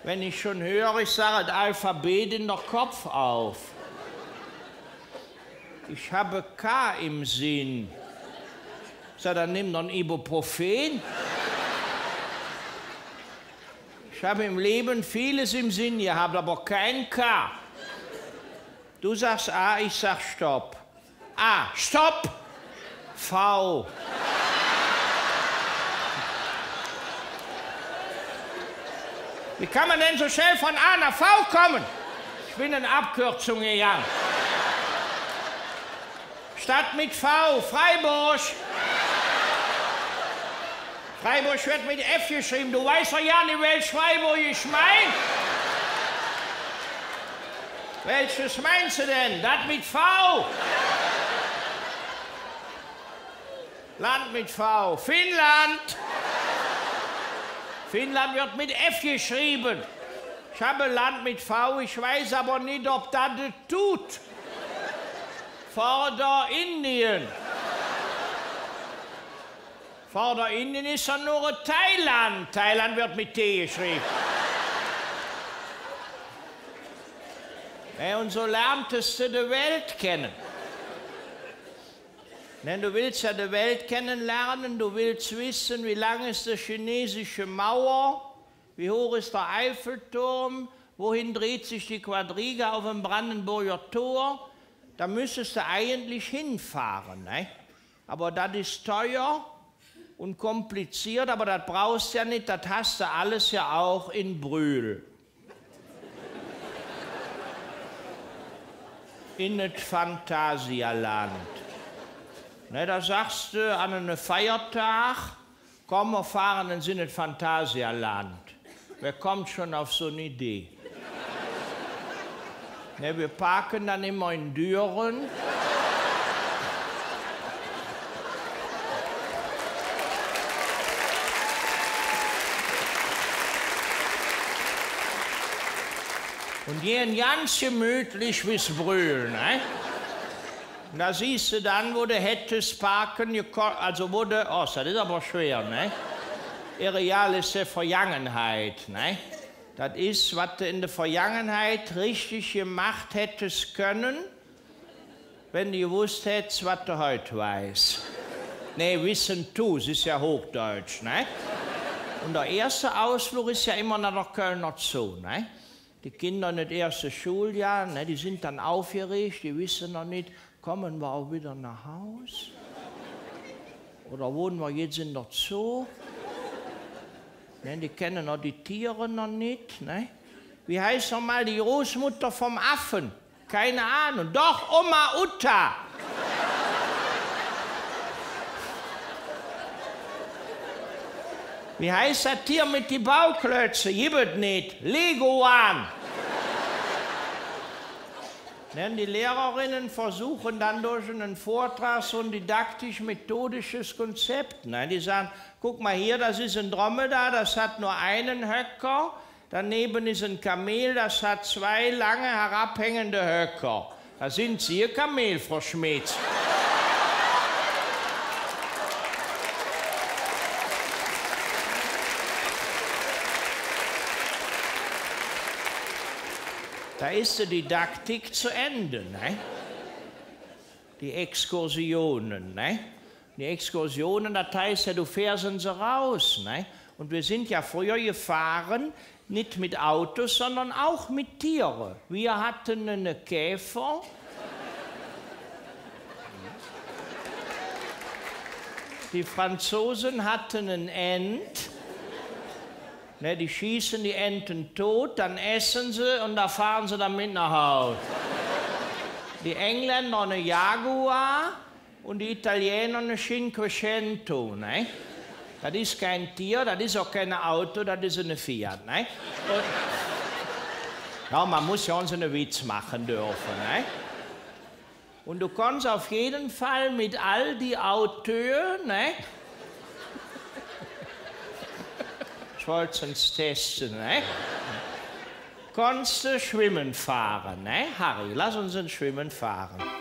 Wenn ich schon höre, ich sage das Alphabet in der Kopf auf. Ich habe K im Sinn. Ich sage, dann nimm doch ein Ibuprofen. Ich habe im Leben vieles im Sinn gehabt, aber kein K. Du sagst A, ich sag Stopp. A, Stopp. V. Wie kann man denn so schnell von A nach V kommen? Ich bin in Abkürzung gegangen. Stadt mit V, Freiburg. Freiburg wird mit F geschrieben. Du weißt doch ja nicht, welches Freiburg ich meine. Welches meinst du denn? Das mit V. Land mit V. Finnland. Finnland wird mit F geschrieben. Ich habe Land mit V, ich weiß aber nicht, ob das tut. Vorderindien. Vorderindien ist ja nur Thailand. Thailand wird mit T geschrieben. Und so lerntest du die Welt kennen. Du willst ja die Welt kennenlernen, du willst wissen, wie lang ist die chinesische Mauer, wie hoch ist der Eiffelturm, wohin dreht sich die Quadriga auf dem Brandenburger Tor. Da müsstest du eigentlich hinfahren. Ne? Aber das ist teuer und kompliziert, aber das brauchst du ja nicht, das hast du alles ja auch in Brühl. In das Phantasialand. Ne, da sagst du an einem Feiertag, komm, wir fahren ins Phantasialand. Wer kommt schon auf so eine Idee? Ne, wir parken dann immer in Düren. Und gehen ganz gemütlich bis Brühl. Ne? Und da siehst du dann, wo du hättest parken, also wo du, oh, das ist aber schwer, ne? Real ist die Vergangenheit, ne? Das ist, was du in der Vergangenheit richtig gemacht hättest können, wenn du gewusst hättest, was du heute weißt. Ne, wissen tu, es ist ja Hochdeutsch, ne? Und der erste Ausflug ist ja immer nach der Kölner Zoo, ne? Die Kinder in das erste Schuljahr, ne, die sind dann aufgeregt, die wissen noch nicht, kommen wir auch wieder nach Haus? Oder wohnen wir jetzt in der Zoo? Ne, die kennen noch die Tiere noch nicht. Ne? Wie heißt noch mal die Großmutter vom Affen? Keine Ahnung. Doch, Oma Uta. Wie heißt das Tier mit den Bauklötzen? Gibt nicht. Leguan. Die Lehrerinnen versuchen dann durch einen Vortrag so ein didaktisch-methodisches Konzept. Die sagen, guck mal hier, das ist ein Dromedar, das hat nur einen Höcker. Daneben ist ein Kamel, das hat zwei lange herabhängende Höcker. Da sind Sie, Ihr Kamel, Frau Schmitz. Da ist die Didaktik zu Ende, ne? Die Exkursionen, ne? Die Exkursionen, das heißt ja, du fährst sie raus, ne? Und wir sind ja früher gefahren, nicht mit Autos, sondern auch mit Tieren. Wir hatten einen Käfer. Die Franzosen hatten einen Ent. Ne, die schießen die Enten tot, dann essen sie und da fahren sie damit nach Hause. Die Engländer eine Jaguar und die Italiener eine Cinquecento. Ne? Das ist kein Tier, das ist auch kein Auto, das ist eine Fiat. Ne? Ja, man muss ja uns einen Witz machen dürfen. Ne? Und du kannst auf jeden Fall mit all die Auteurs, ne? Ich wollte es testen, ne? Konntest du schwimmen fahren, ne? Harry, lass uns ein Schwimmen fahren.